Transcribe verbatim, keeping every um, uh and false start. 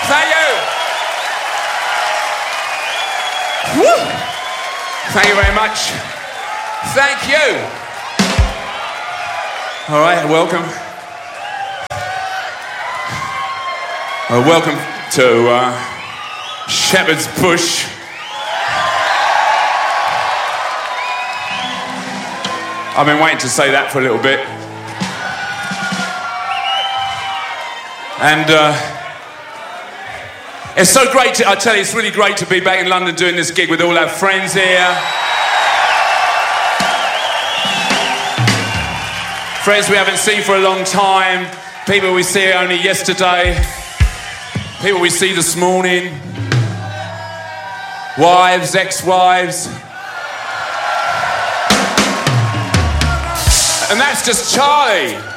thank you. Woo. Thank you very much. Thank you. All right, welcome. Uh, welcome to uh, Shepherd's Bush. I've been waiting to say that for a little bit. And uh, it's so great to, I tell you, it's really great to be back in London doing this gig with all our friends here. Friends we haven't seen for a long time. People we see only yesterday. People we see this morning. Wives, ex-wives. And that's just Charlie.